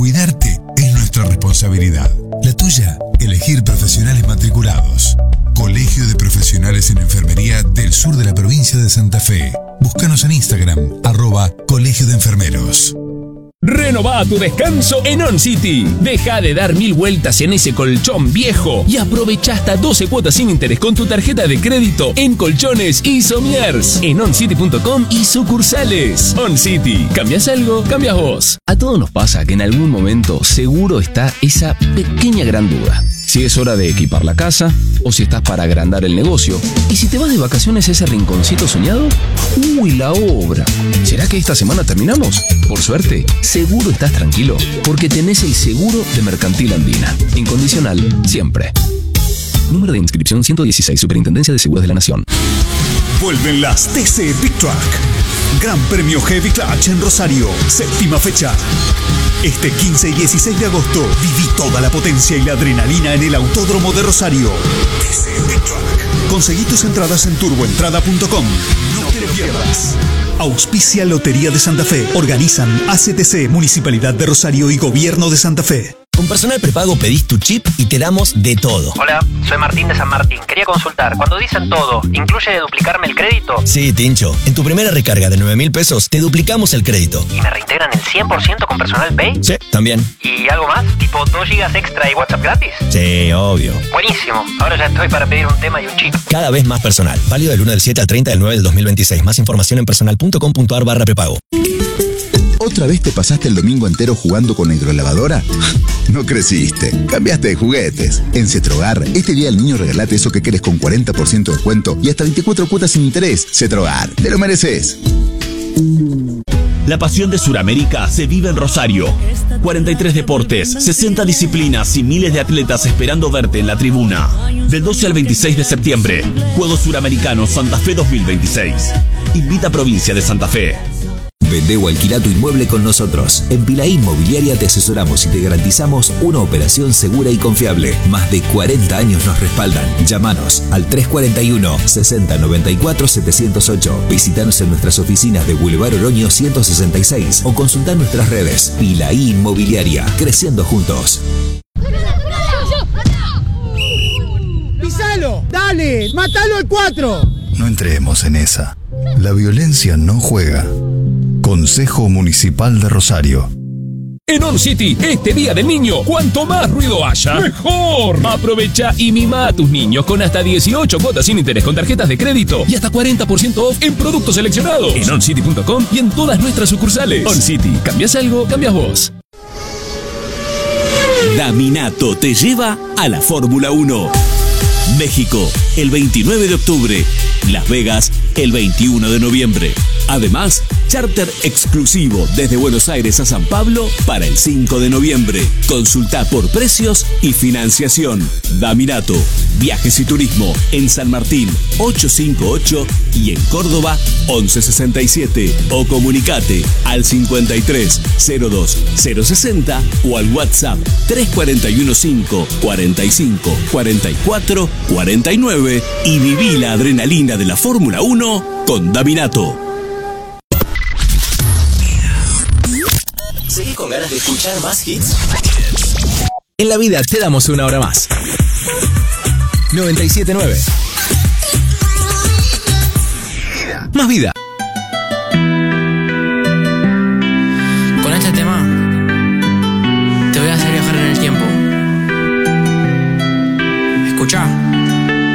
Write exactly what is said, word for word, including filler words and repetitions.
Cuidarte es nuestra responsabilidad. La tuya, elegir profesionales matriculados. Colegio de Profesionales en Enfermería del Sur de la provincia de Santa Fe. Búscanos en Instagram, arroba Colegio de Enfermeros. Renová tu descanso en On City. Deja de dar mil vueltas en ese colchón viejo y aprovecha hasta doce cuotas sin interés con tu tarjeta de crédito en Colchones y Somiers en oncity punto com y sucursales. On City. ¿Cambias algo? Cambias vos. A todos nos pasa que en algún momento seguro está esa pequeña gran duda. Si es hora de equipar la casa o si estás para agrandar el negocio. ¿Y si te vas de vacaciones a ese rinconcito soñado? ¡Uy, la obra! ¿Será que esta semana terminamos? Por suerte, seguro estás tranquilo porque tenés el seguro de Mercantil Andina. Incondicional, siempre. Número de inscripción ciento dieciséis, Superintendencia de Seguros de la Nación. Vuelven las T C Big Truck. Gran Premio Heavy Clutch en Rosario. Séptima fecha. Este quince y dieciséis de agosto, viví toda la potencia y la adrenalina en el Autódromo de Rosario. T C Big Truck. Conseguí tus entradas en turboentrada punto com. No te lo pierdas. Auspicia Lotería de Santa Fe. Organizan A C T C, Municipalidad de Rosario y Gobierno de Santa Fe. Con Personal Prepago pedís tu chip y te damos de todo. Hola, soy Martín de San Martín. Quería consultar, cuando dicen todo, ¿incluye duplicarme el crédito? Sí, Tincho. En tu primera recarga de nueve mil pesos, te duplicamos el crédito. ¿Y me reintegran el cien por ciento con Personal Pay? Sí, también. ¿Y algo más? ¿Tipo dos gigas extra y WhatsApp gratis? Sí, obvio. Buenísimo. Ahora ya estoy para pedir un tema y un chip. Cada vez más personal. Válido del uno del siete al treinta del nueve del dos mil veintiséis. Más información en personal punto com punto a r barra prepago. ¿Otra vez te pasaste el domingo entero jugando con la hidrolavadora? No creciste, cambiaste de juguetes. En Cetrogar, este día al niño regalate eso que querés con cuarenta por ciento de descuento y hasta veinticuatro cuotas sin interés. Cetrogar, te lo mereces. La pasión de Sudamérica se vive en Rosario. cuarenta y tres deportes, sesenta disciplinas y miles de atletas esperando verte en la tribuna. Del doce al veintiséis de septiembre, Juegos Suramericanos Santa Fe dos mil veintiséis. Invita a Provincia de Santa Fe. Vende o alquila tu inmueble con nosotros. En Pilaí Inmobiliaria te asesoramos y te garantizamos una operación segura y confiable. Más de cuarenta años nos respaldan. Llámanos al tres cuatro uno, sesenta noventa y cuatro setecientos ocho. Visítanos en nuestras oficinas de Boulevard Oroño ciento sesenta y seis o consulta nuestras redes. Pilaí Inmobiliaria, creciendo juntos. ¡Pisalo! ¡Dale! ¡Mátalo al cuatro! No entremos en esa. La violencia no juega. Consejo Municipal de Rosario. En On City, este Día del Niño, cuanto más ruido haya, ¡mejor! Aprovecha y mima a tus niños con hasta dieciocho cuotas sin interés con tarjetas de crédito y hasta cuarenta por ciento off en productos seleccionados. En oncity punto com y en todas nuestras sucursales. On City, ¿cambias algo? Cambias vos. Daminato te lleva a la Fórmula uno. México, el veintinueve de octubre. Las Vegas, el veintiuno de noviembre. Además, charter exclusivo desde Buenos Aires a San Pablo para el cinco de noviembre. Consulta por precios y financiación. Daminato, Viajes y Turismo en San Martín ochocientos cincuenta y ocho y en Córdoba once sesenta y siete. O comunicate al cincuenta y tres cero dos cero sesenta o al WhatsApp tres cuatro uno cinco cuarenta y cinco cuarenta y cuatro cuarenta y nueve y viví la adrenalina de la Fórmula uno con Daminato. ¿Seguís con ganas de escuchar más hits? En la vida te damos una hora más. noventa y siete nueve. Más vida. Con este tema te voy a hacer viajar en el tiempo. Escuchá.